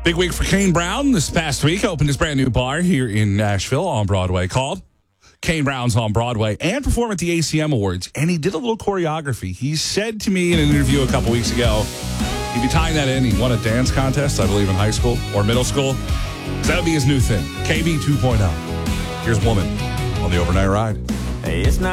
Big week for Kane Brown this past week. Opened his brand new bar here in Nashville on Broadway called Kane Brown's on Broadway and performed at the ACM Awards. And he did a little choreography. He said to me in an interview a couple weeks ago, he'd be tying that in. He won a dance contest, I believe, in high school or middle school. So that'll be his new thing. KB 2.0. Here's Woman on the Overnight Ride. Hey, it's not